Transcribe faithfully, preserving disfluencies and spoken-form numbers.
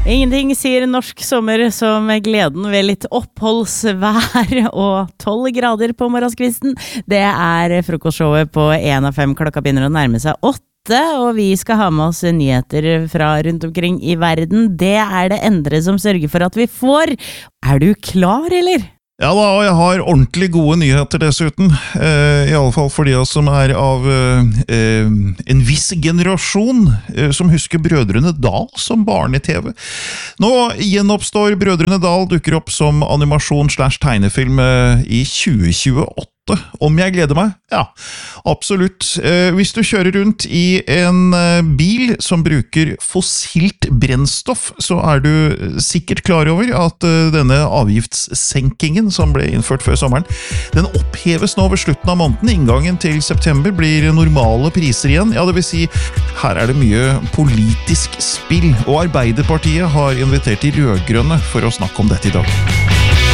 Ingenting sier norsk sommer som gleden ved litt oppholdsvær og tolv grader på morgenskvisten. Det er frokostshowet på en av fem, klokka begynner å nærme seg åtte, og vi skal ha med oss nyheter fra rundt omkring i verden. Det er det Endre som sørger for at vi får. Er du klar, eller? Ja da, og jeg har ordentlig gode nyheter dessuten, eh, i alle fall for de oss som er av eh, en viss generasjon eh, som husker Brødrene Dal som barne-tv. Nå gjenoppstår Brødrene Dal, dukker opp som animasjon slash tegnefilm eh, i tjue tjueåtte. Om jeg gleder meg? Ja, absolutt. Eh, hvis du kjører rundt i en eh, bil som bruker fossilt brennstoff, så er du sikkert klar over at eh, denne avgiftssenkingen som ble innført før sommeren, den oppheves nå ved slutten av måneden. Inngangen til september blir normale priser igjen. Ja, det vil si, her er det mye politisk spill, og Arbeiderpartiet har invitert de rødgrønne for å snakke om dette i dag.